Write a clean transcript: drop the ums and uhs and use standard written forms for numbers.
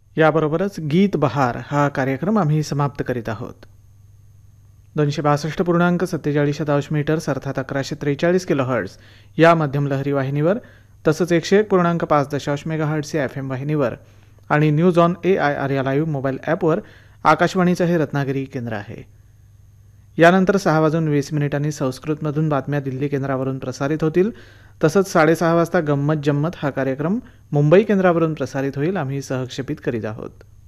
याबरोबरच गीत बहार हा कार्यक्रम आम्ही समाप्त करीत आहोत. 262.47 मीटर्स अर्थात 1143 किलोहर्ट्ज या मध्यम लहरी वाहिनीवर, तसंच 101.5 मेगाहर्ट्ज या FM वाहिनीवर आणि न्यूज ऑन AIR या लाईव्ह मोबाईल ॲपवर आकाशवाणीचं हे रत्नागिरी केंद्र आहे. यानंतर 6:20 संस्कृतमधून बातम्या दिल्ली केंद्रावरून प्रसारित होतील. तसंच 6:30 वाजता गंमत जम्मत हा कार्यक्रम मुंबई केंद्रावरून प्रसारित होईल. आम्ही सहक्षेपित करीत आहोत.